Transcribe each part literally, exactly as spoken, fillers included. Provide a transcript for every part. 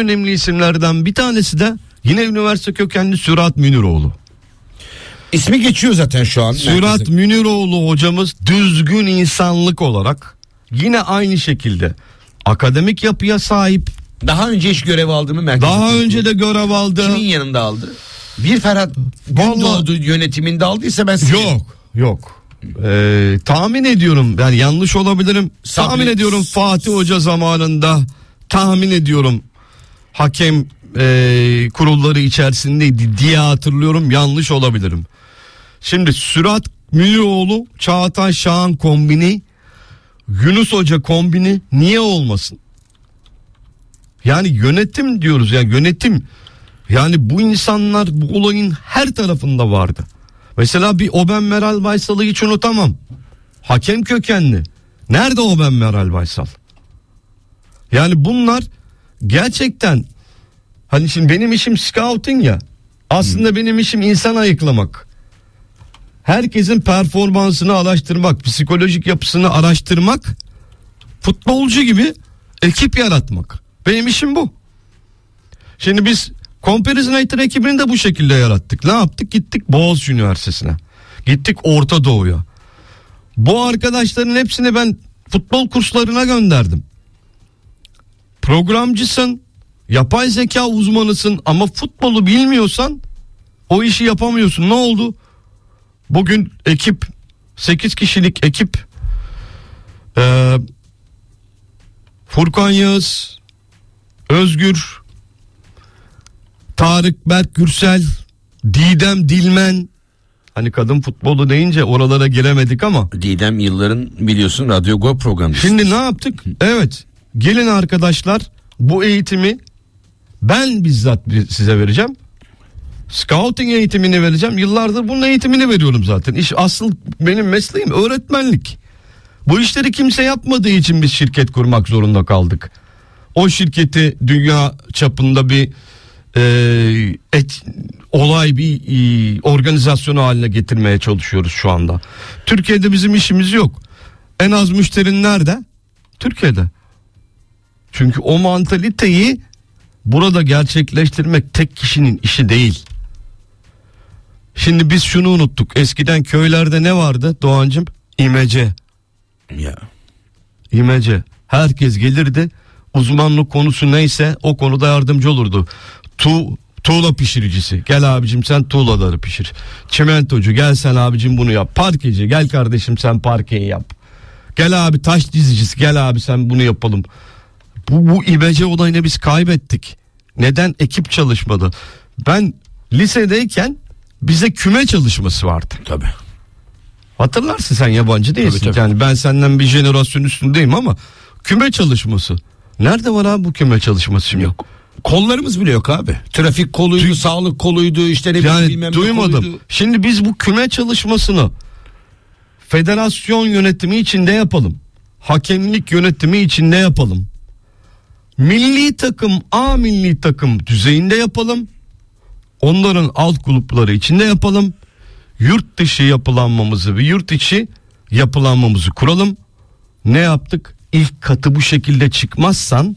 önemli isimlerden bir tanesi de yine üniversite kökenli Sürat Münirioğlu. İsmi geçiyor zaten şu an. Sürat merkezde. Münirioğlu hocamız düzgün insanlık olarak yine aynı şekilde akademik yapıya sahip. Daha önce hiç görev aldı mı merkezde? Daha önce de görev aldı. Kimin yanında aldı? Bir Ferhat Gündoğdu yönetiminde aldıysa ben size... Yok yok. Ee, tahmin ediyorum, yani yanlış olabilirim. Sabri- Tahmin ediyorum Fatih Hoca zamanında, tahmin ediyorum hakem e, kurulları içerisindeydi diye hatırlıyorum, yanlış olabilirim. Şimdi Sürat Münirioğlu, Çağatay Şahan kombini, Yunus Hoca kombini niye olmasın? Yani yönetim diyoruz ya, yönetim. Yani bu insanlar bu olayın her tarafında vardı. Mesela bir Oben Meral Baysal'ı hiç unutamam. Hakem kökenli. Nerede Oben Meral Baysal? Yani bunlar gerçekten, hani şimdi benim işim scouting ya. Aslında hmm. benim işim insan ayıklamak. Herkesin performansını araştırmak, psikolojik yapısını araştırmak, futbolcu gibi ekip yaratmak. Benim işim bu. Şimdi biz Comparison ekibini de bu şekilde yarattık. Ne yaptık? Gittik Boğaziçi Üniversitesi'ne. Gittik Orta Doğu'ya. Bu arkadaşların hepsini ben futbol kurslarına gönderdim. Programcısın, yapay zeka uzmanısın ama futbolu bilmiyorsan o işi yapamıyorsun. Ne oldu? Bugün ekip, sekiz kişilik ekip, ee, Furkan Yağız, Özgür, Tarık Berk Gürsel, Didem Dilmen. Hani kadın futbolu deyince oralara giremedik ama. Didem yılların biliyorsun Radyo Go programı. Şimdi ne yaptık? Evet, gelin arkadaşlar, bu eğitimi ben bizzat size vereceğim. Scouting eğitimini vereceğim. Yıllardır bunun eğitimini veriyorum zaten. İş, asıl benim mesleğim öğretmenlik. Bu işleri kimse yapmadığı için biz şirket kurmak zorunda kaldık. O şirketi dünya çapında bir e, et, olay bir e, organizasyonu haline getirmeye çalışıyoruz şu anda. Türkiye'de bizim işimiz yok. En az müşterin nerede? Türkiye'de. Çünkü o mantaliteyi burada gerçekleştirmek tek kişinin işi değil. Şimdi biz şunu unuttuk. Eskiden köylerde ne vardı Doğancığım? İmece. Ya. İmece. Herkes gelirdi. Uzmanlık konusu neyse o konuda yardımcı olurdu. Tu, tuğla pişiricisi. Gel abicim sen tuğlaları pişir. Çimentocu gel sen abicim bunu yap. Parkeci gel kardeşim sen parkeyi yap. Gel abi taş dizicisi gel abi sen bunu yapalım. Bu, bu imece olayını biz kaybettik. Neden? Ekip çalışmadı. Ben lisedeyken bize küme çalışması vardı. Tabii. Hatırlarsın, sen yabancı değilsin. Tabii, tabii. Yani ben senden bir jenerasyon üstündeyim ama küme çalışması. Nerede var abi bu küme çalışması şimdi? Yok. Kollarımız bile yok abi. Trafik koluydu, Du- sağlık koluydu, işte ne yani bilmem duymadım. Koluydu. Şimdi biz bu küme çalışmasını federasyon yönetimi içinde yapalım. Hakemlik yönetimi içinde yapalım. Milli takım, A milli takım düzeyinde yapalım. Onların alt grupları içinde yapalım. Yurt dışı yapılanmamızı ve yurt içi yapılanmamızı kuralım. Ne yaptık? İlk katı bu şekilde çıkmazsan,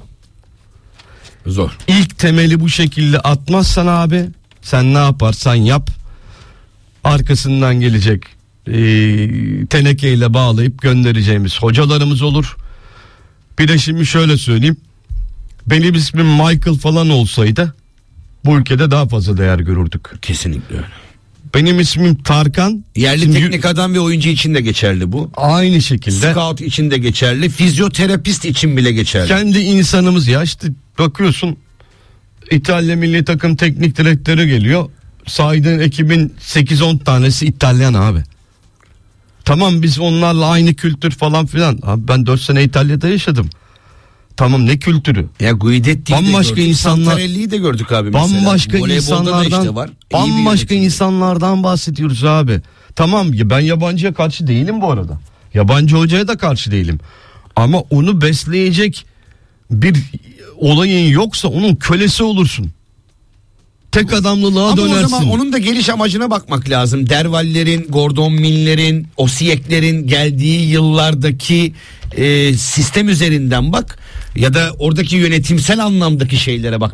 zor. İlk temeli bu şekilde atmazsan abi, sen ne yaparsan yap, arkasından gelecek e, tenekeyle bağlayıp göndereceğimiz hocalarımız olur. Bir de şimdi şöyle söyleyeyim. Benim ismim Michael falan olsaydı bu ülkede daha fazla değer görürdük. Kesinlikle öyle. Benim ismim Tarkan. Yerli Şimdi, teknik adam ve oyuncu için de geçerli bu. Aynı şekilde. Scout için de geçerli. Fizyoterapist için bile geçerli. Kendi insanımız ya, işte bakıyorsun İtalya milli takım teknik direktörü geliyor. Saydığın ekibin sekiz on tanesi İtalyan abi. Tamam biz onlarla aynı kültür falan filan. Abi ben dört sene İtalya'da yaşadım. Tamam ne kültürü? Ya Guidetti'yi bambaşka de gördük. insanlar, Santarelli'yi de gördük abi mesela. Bambaşka insanlardan, işte var. bambaşka insanlardan bahsediyoruz abi. Tamam ben yabancıya karşı değilim bu arada. Yabancı hocaya da karşı değilim. Ama onu besleyecek bir olayın yoksa onun kölesi olursun. Tek adamlılığa ama dönersin. O zaman onun da geliş amacına bakmak lazım. Dervallerin, Gordon Mill'lerin, Osiyek'lerin geldiği yıllardaki e, sistem üzerinden bak. Ya da oradaki yönetimsel anlamdaki şeylere bak.